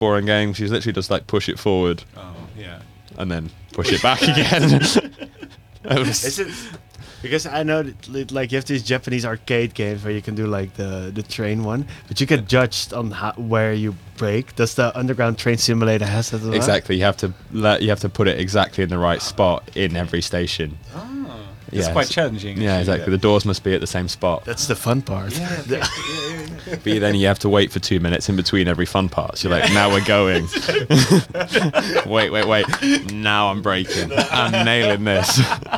boring game. She's literally just like push it forward Oh yeah. and then push it back again. Is it because I know that, like you have these Japanese arcade games where you can do like the train one, but you get judged on where you break. Does the Underground Train Simulator has that as well? Exactly. You have to put it exactly in the right spot in every station. Oh. It's Yeah, quite it's- challenging. Yeah, actually, exactly. The doors must be at the same spot. That's the fun part. Yeah, okay. yeah. But then you have to wait for 2 minutes in between every fun part. So you're like, now we're going. wait. Now I'm breaking. I'm nailing this.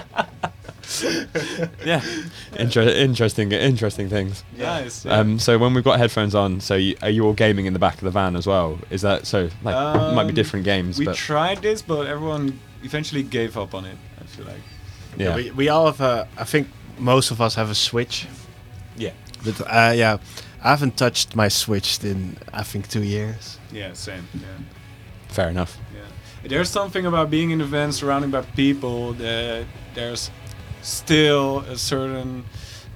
Yeah. Interesting things. Nice. Yeah. So when we've got headphones on, so are you all gaming in the back of the van as well? Is that so? Like, it might be different games, We but tried this, but everyone eventually gave up on it. I feel like. yeah. We all have I think most of us have a Switch. Yeah. But yeah, I haven't touched my Switch in I think 2 years. Yeah. Same. Yeah. Fair enough. Yeah. There's something about being in events surrounded by people that there's still a certain.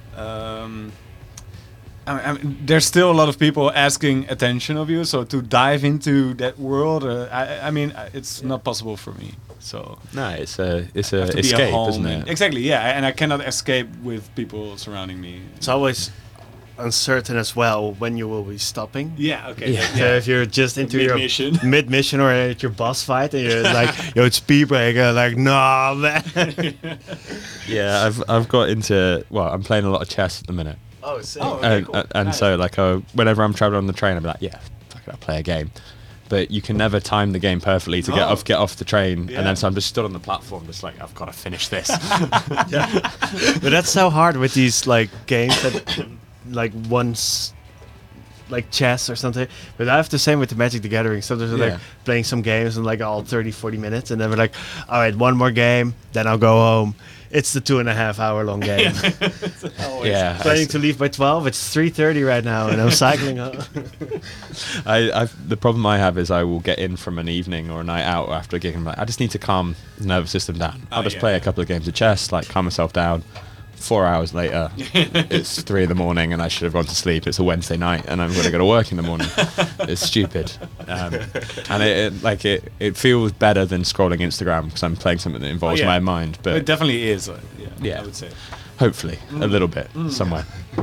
I mean, there's still a lot of people asking attention of you. So to dive into that world, I mean, it's not possible for me. So No, it's a I have to be at escape, home isn't and- it? Exactly. Yeah, and I cannot escape with people surrounding me. It's always uncertain as well when you will be stopping. Yeah. Okay. Yeah. So if you're just into Mid-mission. your mid-mission or at your boss fight and you're like, yo, it's speed breaker, like, nah, man. Yeah, I've got into I'm playing a lot of chess at the minute, Oh, sick. Oh, okay, and cool. Nice. so like whenever I'm traveling on the train, I'm like, yeah, fuck it, I'll play a game. But you can never time the game perfectly to No. get off the train, Yeah. and then so I'm just stood on the platform, just like I've got to finish this. But that's so hard with these like games that like once like chess or something. But I have the same with the Magic the Gathering. Sometimes we're Yeah. like playing some games in like all 30-40 minutes and then we're like, all right, one more game, then I'll go home. It's the 2.5 hour long game. Always. Yeah, Planning to leave by 12. It's 3:30 right now and I'm cycling home. the problem I have is I will get in from an evening or a night out after a gig and I'm like, I just need to calm the nervous system down. I'll just yeah, play a yeah. couple of games of chess, like calm myself down. 4 hours later, it's 3 in the morning and I should have gone to sleep. It's a Wednesday night and I'm going to go to work in the morning. It's stupid. And it feels better than scrolling Instagram because I'm playing something that involves yeah. my mind. It But definitely is. Yeah. I would say. hopefully a little bit somewhere.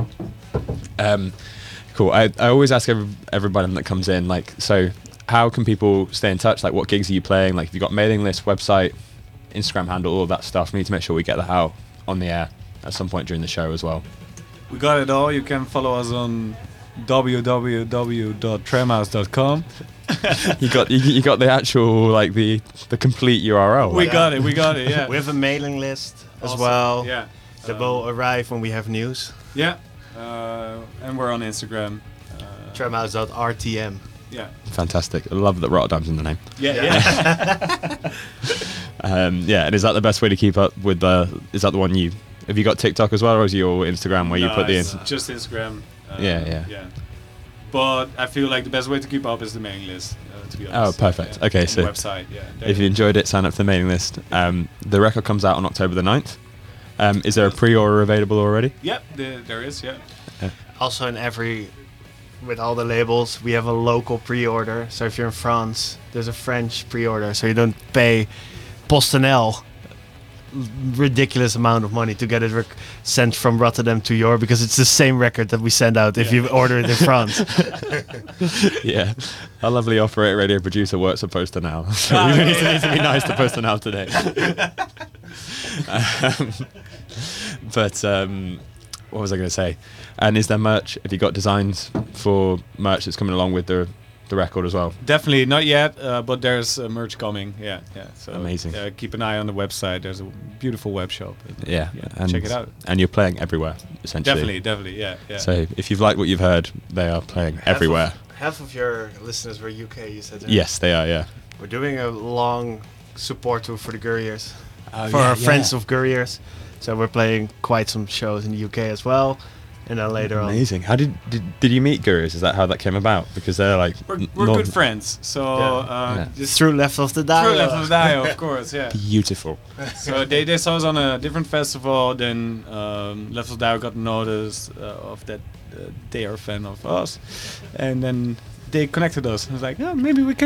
Cool. I always ask everybody that comes in, like, so how can people stay in touch? Like, what gigs are you playing? Like, have you got mailing list, website, Instagram handle, all of that stuff? We need to make sure we get that out on the air at some point during the show as well. We got it all. You can follow us on www.tramhouse.com. You got the actual, like, the complete URL. We Like, got it. Yeah. We have a mailing list as Awesome. well. Yeah. That will arrive when we have news. Yeah. And we're on Instagram. Tramhouse.rtm. Yeah. fantastic. I love that Rotterdam's in the name. Yeah. And is that the best way to keep up with is that the one have you got TikTok as well, or is your Instagram where you put the it's just Instagram. Yeah. But I feel like the best way to keep up is the mailing list. To be Oh, honest. perfect. Yeah. Okay, On so the website. Yeah. if you enjoyed it, sign up to the mailing list. The record comes out on October the 9th. Is there a pre-order available already? Yeah, there is. Yeah. Also, with all the labels, we have a local pre-order. So if you're in France, there's a French pre-order. So you don't pay PostNL ridiculous amount of money to get it sent from Rotterdam to your, because it's the same record that we send out if you order it in France. Yeah. Our lovely operator radio producer works for Poster now. So you need to be nice to Poster now today. What was I going to say? And is there merch? Have you got designs for merch that's coming along with the record as well? Definitely not yet, but there's merch coming. Yeah. So Amazing. Keep an eye on the website. There's a beautiful web shop. Yeah. And check it out. And you're playing everywhere, essentially. Definitely. Yeah. So if you've liked what you've heard, they are playing everywhere. Half of your listeners were UK, you said. Yes, they are, yeah. We're doing a long support tour for the Gurriers. Oh, For our friends of Gurriers. So we're playing quite some shows in the UK as well. And then later on. Amazing. How did you meet Gurus? Is that how that came about? Because they're like We're good friends. So Yeah. just Through Left of the Dial. through Left of the Dial, of course. Yeah. beautiful. So they saw us on a different festival. Then Left of the Dial got notice of that they are a fan of us, and then they connected us. I was like, oh, maybe we can